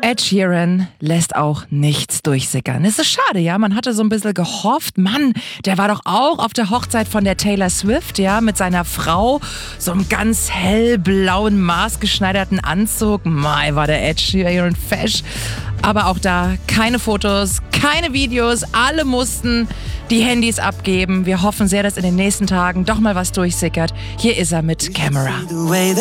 Ed Sheeran lässt auch nichts durchsickern. Es ist schade, ja. Man hatte so ein bisschen gehofft, Mann, der war doch auch auf der Hochzeit von der Taylor Swift, ja, mit seiner Frau. So einem ganz hellblauen, maßgeschneiderten Anzug. Mei, war der Ed Sheeran fesch. Aber auch da keine Fotos, keine Videos. Alle mussten die Handys abgeben. Wir hoffen sehr, dass in den nächsten Tagen doch mal was durchsickert. Hier ist er mit Camera.